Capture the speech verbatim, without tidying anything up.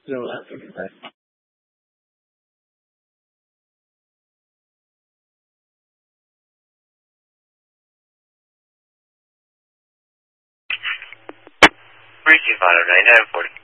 No, that's okay. three two five nine nine forty.